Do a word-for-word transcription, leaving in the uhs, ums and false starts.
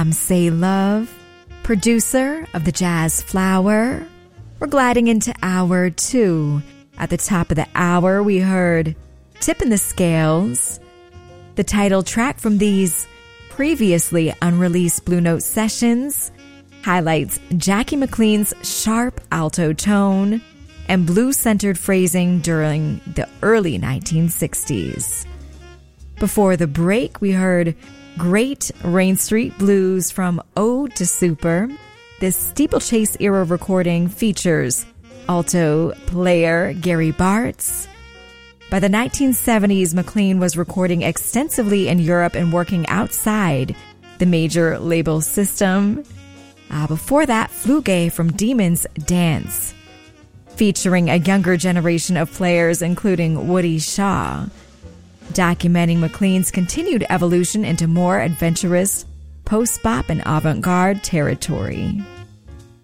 Some Say Love, producer of the Jazz Flower. We're gliding into hour two. At the top of the hour, we heard Tippin' the Scales. The title track from these previously unreleased Blue Note sessions highlights Jackie McLean's sharp alto tone and blues-centered phrasing during the early nineteen sixties. Before the break, we heard Great Rain Street Blues from Ode to Super. This steeplechase era recording features alto player Gary Bartz. By the nineteen seventies, McLean was recording extensively in Europe and working outside the major label system. Uh, before that, Fluge from Demon's Dance, featuring a younger generation of players, including Woody Shaw, documenting McLean's continued evolution into more adventurous post-bop and avant-garde territory.